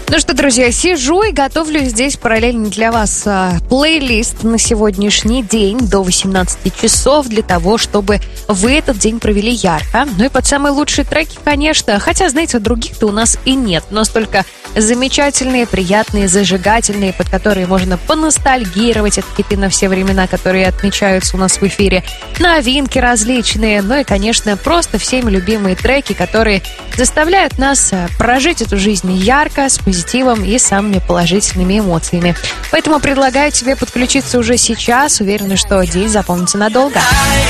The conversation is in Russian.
Ну что, друзья, сижу и готовлю здесь параллельно для вас плейлист на сегодняшний день до 18 часов для того, чтобы вы этот день провели ярко. Ну и под самые лучшие треки, конечно. Хотя, знаете, других-то у нас и нет. У нас только замечательные, приятные, зажигательные, под которые можно поностальгировать. Это хиты на все времена, которые отмечаются у нас в эфире. Новинки различные. Ну и, конечно, просто всеми любимые треки, которые заставляют нас прожить эту жизнь ярко, с позитивом и самыми положительными эмоциями. Поэтому предлагаю тебе подключиться уже сейчас. Уверена, что день запомнится надолго.